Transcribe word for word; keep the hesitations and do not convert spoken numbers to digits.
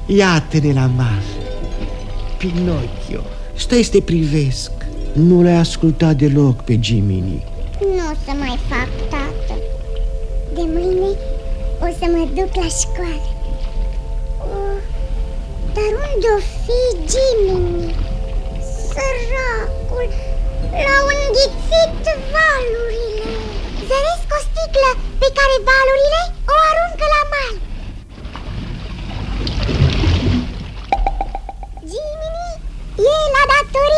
Iată-ne la masă. Pinocchio, stai să te privesc. Nu l-ai ascultat deloc pe Jiminy. Nu o să mai fac, tată. De mâine o să mă duc la școală. Oh, dar unde-o fi Jiminy? Săracul, l-au înghițit valurile. Zăresc o sticlă pe care valurile o aruncă la mal. Jiminy, e la datorie.